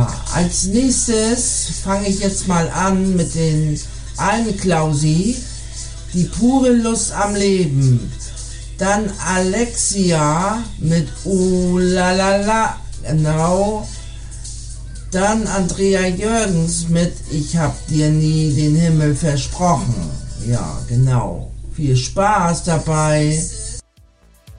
als nächstes fange ich jetzt mal an mit den Almklausi, die pure Lust am Leben. Dann Alexia mit Ulalala, genau. Dann Andrea Jürgens mit Ich hab dir nie den Himmel versprochen. Ja, genau. Viel Spaß dabei.